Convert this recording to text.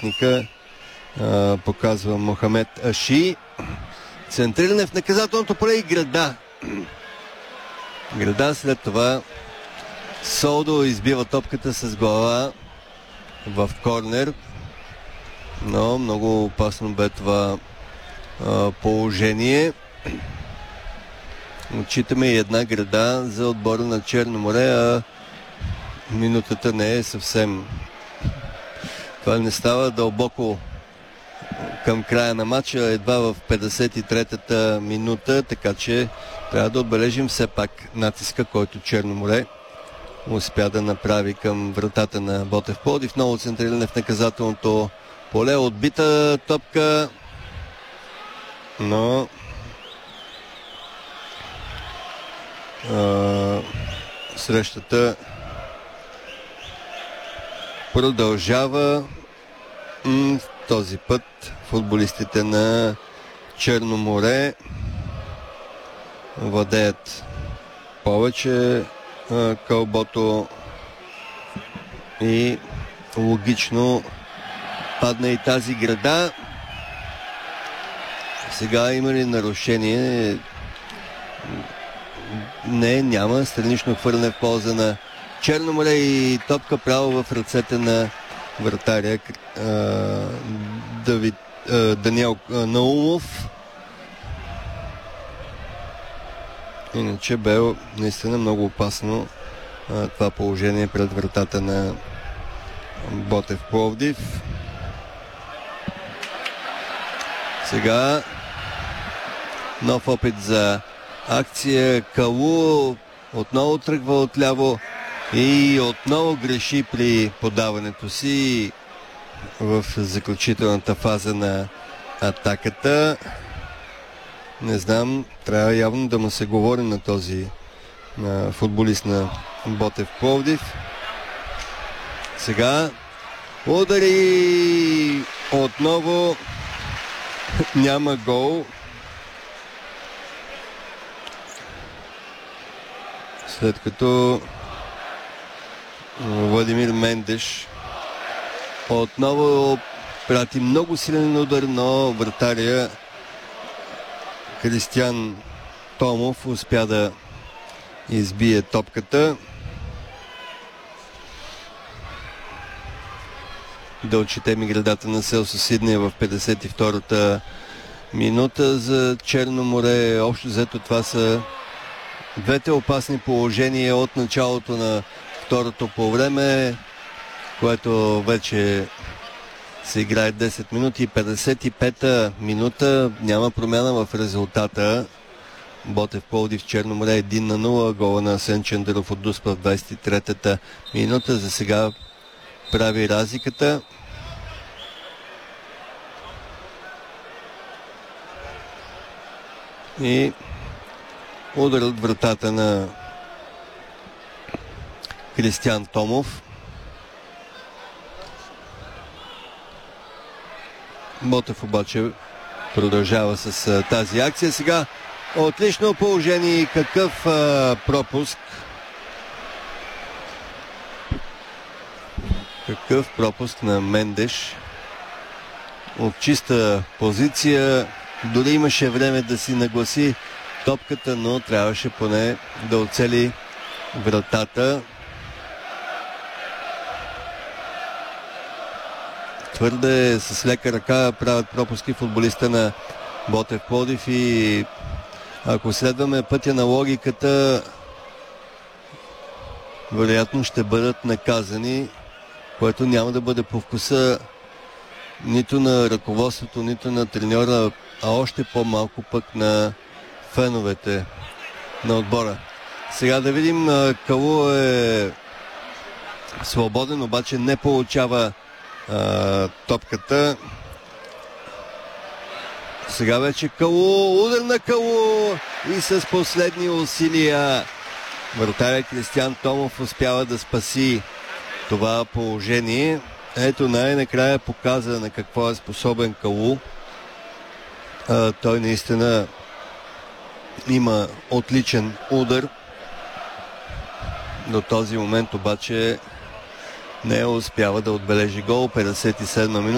защитника, показва Мохамед Аши. Центриране в наказателното поле и Града. Града след това Солдо избива топката с глава в корнер. Но много опасно бе това положение. Отчитаме и една Града за отбора на Черно море, а минутата не е съвсем. Това не става дълбоко към края на матча, едва в 53-та минута, така че трябва да отбележим все пак натиска, който Черно море успя да направи към вратата на Ботев Пловдив. Много центриране в наказателното поле, отбита топка, но срещата продължава. Този път футболистите на Черно море владеят повече кълбото и логично падна и тази Града. Сега има ли нарушение? Не, няма. Странично хвърляне в полза на Черно море и топка право в ръцете на вратаря Даниел Наумов. Иначе бе наистина много опасно това положение пред вратата на Ботев Пловдив. Сега нов опит за акция. Калу отново тръгва отляво и отново греши при подаването си в заключителната фаза на атаката. Не знам, трябва явно да му се говори на този футболист на Ботев Пловдив. Сега удари отново. Няма гол. След като Владимир Мендеш отново прати много силен удар, но вратаря Кристиян Томов успя да избие топката. Да отчетем играта на Селсо Сидней в 52-та минута за Черно море. Общо взето това са двете опасни положения от началото на второто по време, което вече се играе 10 минути. 55-та минута, няма промяна в резултата. Ботев Пловдив Черно море 1-0. Гола на Асен Чандаров от Дуспа в 23-та минута. За сега прави разликата. И удар от вратата на Кристиян Томов. Ботев обаче продължава с тази акция. Сега отлично положение. Какъв пропуск. Какъв пропуск на Мендеш. От чиста позиция. Дори имаше време да си нагласи топката, но трябваше поне да оцели вратата. Твърде с лека ръка правят пропуски футболиста на Ботев Пловдив и ако следваме пътя на логиката, вероятно ще бъдат наказани, което няма да бъде по вкуса нито на ръководството, нито на треньора, а още по-малко пък на феновете на отбора. Сега да видим, Калу е свободен, обаче не получава топката. Сега вече Калу, удар на Калу и с последни усилия вратаря Кристиян Томов успява да спаси това положение. Ето най-накрая показа на какво е способен Калу. Той наистина има отличен удар. До този момент обаче не успява да отбележи гол. 57 минута.